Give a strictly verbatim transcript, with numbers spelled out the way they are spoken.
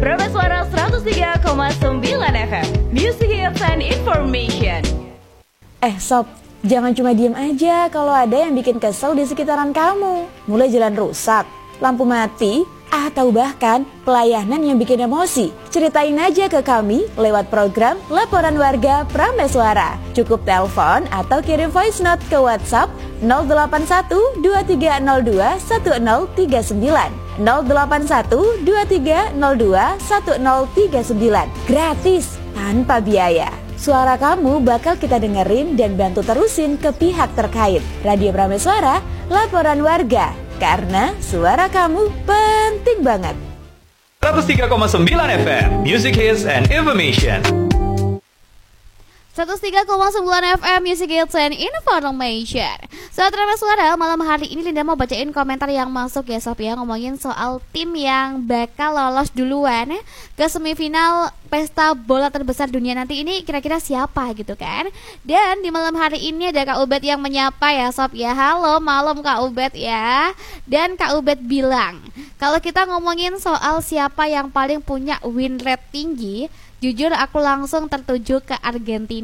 Prameswara seratus tiga koma sembilan F M, Music Hits and Information. Eh Sob, jangan cuma diem aja kalau ada yang bikin kesel di sekitaran kamu. Mulai jalan rusak, lampu mati, atau bahkan pelayanan yang bikin emosi. Ceritain aja ke kami lewat program Laporan Warga Prameswara. Cukup telepon atau kirim voice note ke WhatsApp nol delapan satu dua tiga nol dua satu nol tiga sembilan nol delapan satu dua tiga nol dua satu nol tiga sembilan. Gratis, tanpa biaya. Suara kamu bakal kita dengerin dan bantu terusin ke pihak terkait. Radio Prameswara, Laporan Warga. Karena suara kamu penting banget. seratus tiga koma sembilan F M, Music Hits and Information. seratus tiga koma sembilan F M, Music Hits and Information. Sobat Prameswara, malam hari ini Linda mau bacain komentar yang masuk ya Sob ya, ngomongin soal tim yang bakal lolos duluan ke semifinal pesta bola terbesar dunia nanti ini, kira-kira siapa gitu kan. Dan di malam hari ini ada Kak Ubed yang menyapa ya Sob ya. Halo malam Kak Ubed ya. Dan Kak Ubed bilang, kalau kita ngomongin soal siapa yang paling punya win rate tinggi, jujur aku langsung tertuju ke Argentina.